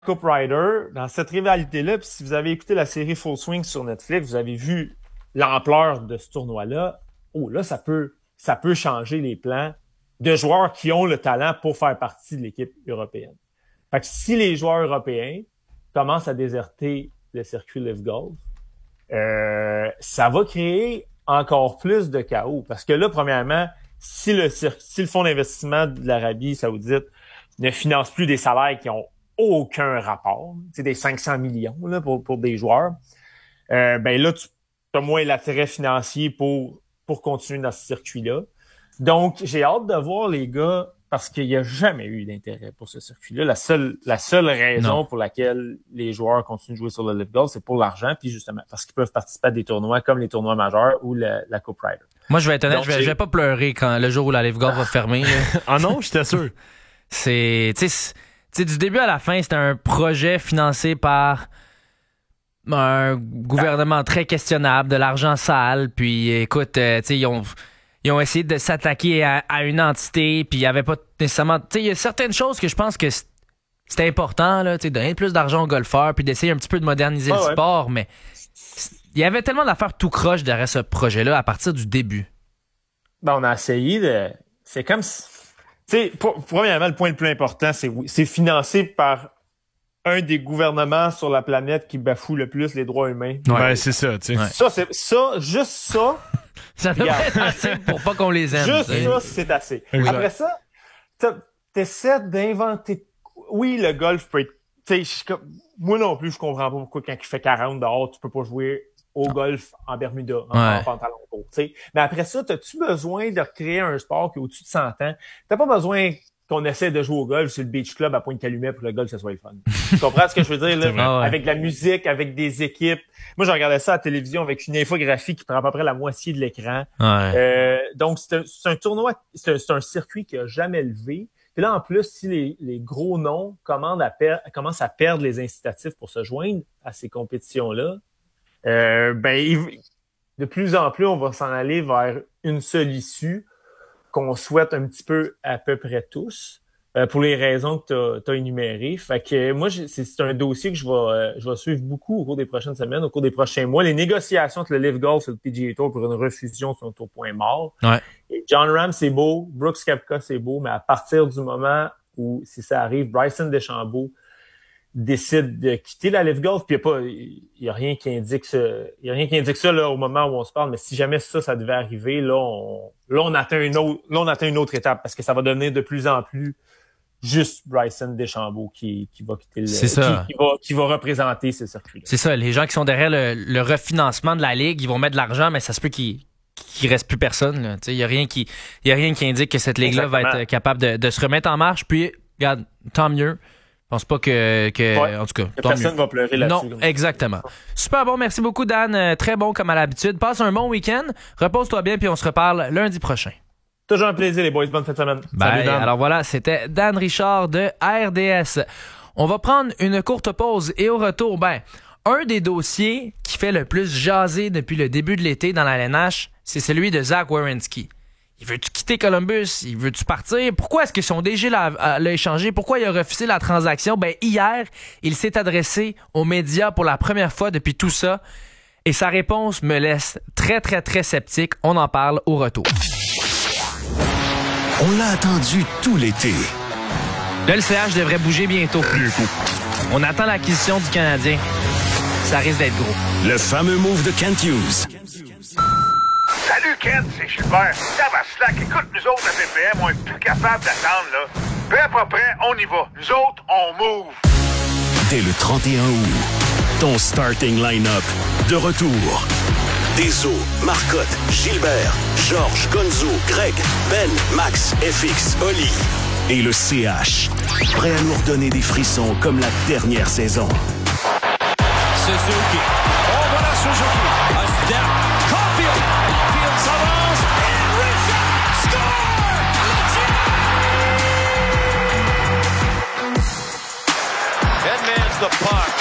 Cup Ryder, dans cette rivalité-là, puis si vous avez écouté la série Full Swing sur Netflix, vous avez vu l'ampleur de ce tournoi-là. Oh, là, ça peut changer les plans de joueurs qui ont le talent pour faire partie de l'équipe européenne. Fait que si les joueurs européens commencent à déserter le circuit Live Golf, ça va créer encore plus de chaos. Parce que là, premièrement, si le fonds d'investissement de l'Arabie Saoudite ne finance plus des salaires qui ont aucun rapport, c'est des 500 millions là, pour des joueurs, ben là, tu as moins l'intérêt financier pour continuer dans ce circuit-là. Donc, j'ai hâte de voir les gars, parce qu'il n'y a jamais eu d'intérêt pour ce circuit-là. La seule raison pour laquelle les joueurs continuent de jouer sur le Live Golf, c'est pour l'argent, puis justement, parce qu'ils peuvent participer à des tournois comme les tournois majeurs ou la Cup Ryder. Moi, je vais être honnête, donc, je vais pas pleurer quand le jour où la Live Golf va fermer. Ah non, j'étais sûr. C'est du début à la fin, c'était un projet financé par un gouvernement très questionnable, de l'argent sale, puis écoute, ils ont essayé de s'attaquer à une entité, puis il y avait pas nécessairement... Tu sais, il y a certaines choses que je pense que c'était important, là, tu sais, donner plus d'argent aux golfeurs, puis d'essayer un petit peu de moderniser le sport, mais il y avait tellement d'affaires tout croche derrière ce projet-là à partir du début. Ben, on a essayé de... C'est comme... Tu sais, premièrement, le point le plus important, c'est financé par un des gouvernements sur la planète qui bafoue le plus les droits humains. Ouais, c'est ça, tu sais. Ouais. Juste ça... Ça devrait être assez pour pas qu'on les aime. Juste ça, c'est assez. Exact. Après ça, t'essaies d'inventer... Oui, le golf peut être... Moi non plus, je comprends pas pourquoi quand il fait 40 dehors, tu peux pas jouer au golf en Bermuda, en pantalon court. Mais après ça, t'as-tu besoin de recréer un sport qui est au-dessus de 100 ans? T'as pas besoin qu'on essaie de jouer au golf sur le beach club à Pointe-Calumet pour que le golf, ça soit le fun. Tu comprends ce que je veux dire, là? Avec de la musique, avec des équipes. Moi, je regardais ça à la télévision avec une infographie qui prend à peu près la moitié de l'écran. Donc, c'est un tournoi, c'est un circuit qui a jamais levé. Puis là, en plus, si les gros noms commencent à perdre les incitatifs pour se joindre à ces compétitions-là, de plus en plus, on va s'en aller vers une seule issue qu'on souhaite un petit peu à peu près tous, pour les raisons que t'as énumérées. Fait que moi, c'est un dossier que je vais suivre beaucoup au cours des prochaines semaines, au cours des prochains mois. Les négociations entre le Live Golf et le PGA Tour pour une refusion sont au point mort. Ouais. Et Jon Rahm, c'est beau. Brooks Koepka, c'est beau. Mais à partir du moment où, si ça arrive, Bryson DeChambeau décide de quitter la Live Golf, puis il y a rien qui indique ça là au moment où on se parle, mais si jamais ça devait arriver, là on atteint une autre étape, parce que ça va devenir de plus en plus juste Bryson DeChambeau qui va quitter qui va représenter ce circuit-là. C'est ça, les gens qui sont derrière le refinancement de la ligue, ils vont mettre de l'argent, mais ça se peut qu'il reste plus personne. Il y a rien qui indique que cette ligue-là va être capable de se remettre en marche. Puis regarde, tant mieux. Je pense pas en tout cas, personne va pleurer là-dessus. Non, exactement. Super bon, merci beaucoup Dan, très bon comme à l'habitude. Passe un bon week-end, repose-toi bien, puis on se reparle lundi prochain. Toujours un plaisir les boys, bonne fin de semaine. Salut Dan. Alors voilà, c'était Dan Richard de RDS. On va prendre une courte pause et au retour, un des dossiers qui fait le plus jaser depuis le début de l'été dans la LNH, c'est celui de Zach Werenski. Il veut-tu quitter Columbus? Il veut-tu partir? Pourquoi est-ce que son DG l'a échangé? Pourquoi il a refusé la transaction? Hier, il s'est adressé aux médias pour la première fois depuis tout ça. Et sa réponse me laisse très, très, très sceptique. On en parle au retour. On l'a attendu tout l'été. Le LCH devrait bouger bientôt. On attend l'acquisition du Canadien. Ça risque d'être gros. Le fameux move de Kent Hughes. Salut Ken, c'est Gilbert. Slack, écoute, nous autres, à BPM, on est plus capable d'attendre, là. Peu à peu près, on y va. Nous autres, on move. Dès le 31 août, ton starting line-up de retour. Deso, Marcotte, Gilbert, Georges, Gonzo, Greg, Ben, Max, FX, Oli. Et le CH, prêt à nous redonner des frissons comme la dernière saison. Suzuki. Oh, voilà Suzuki. A step. Caulfield. Caulfield s'avance. And Richard score! Edmonds the puck.